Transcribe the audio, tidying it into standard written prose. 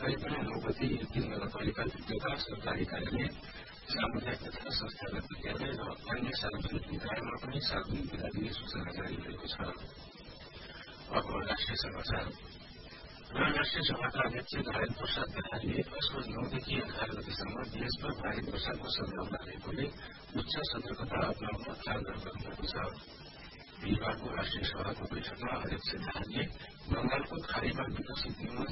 जानकारी पनि 9 गते 3 नगरपालिका भित्रका सरकारी कार्यालय, सामुदायिक तथा संस्थागत विद्यालय र अन्य सार्वजनिक निकायमा पनि सार्वजनिक विदा दिने सूचना जारी गरेको छ। अब राष्ट्रिय समाचार। राष्ट्रिय सभाका अध्यक्ष नारायण प्रसाद प्रधानले असोज 9 देखि 11 गतेसम्म देशभर भारी वर्षाको सम्भावना रहेकोले उच्च सतर्कता अपनाउन आग्रह गर्नुभएको छ। बिहिबारको राष्ट्रिय सभाको बैठकमा अध्यक्ष प्रधानले बंगालको खाड़ीमा विकसित न्यून